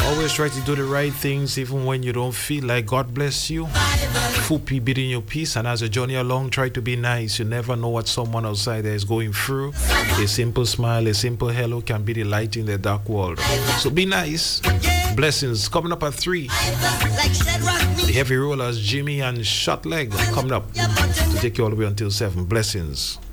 Always try to do the right things even when you don't feel like. God bless you. Fupi bidding you peace, and as you journey along, try to be nice. You never know what someone outside there is going through. A simple smile, a simple hello can be the light in the dark world. So be nice. Blessings coming up at 3. The Heavy Rollers, Jimmy and Shot Leg, coming up to take you all the way until 7. Blessings.